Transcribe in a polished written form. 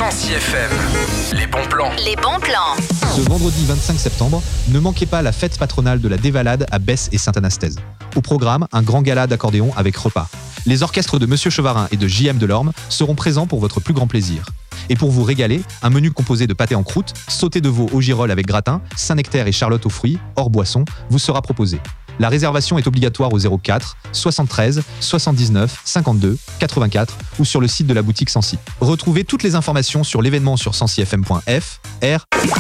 Sancy FM. Les bons plans. Les bons plans. Ce vendredi 25 septembre, ne manquez pas la fête patronale de la Dévalade à Besse et Sainte-Anastaise. Au programme, un grand gala d'accordéon avec repas. Les orchestres de Monsieur Chevarin et de J.M. Delorme seront présents pour votre plus grand plaisir. Et pour vous régaler, un menu composé de pâté en croûte, sauté de veau au girolles avec gratin, Saint-Nectaire et Charlotte aux fruits, hors boisson, vous sera proposé. La réservation est obligatoire au 04 73 79 52 84 ou sur le site de la boutique Sancy. Retrouvez toutes les informations sur l'événement sur sancyfm.fr.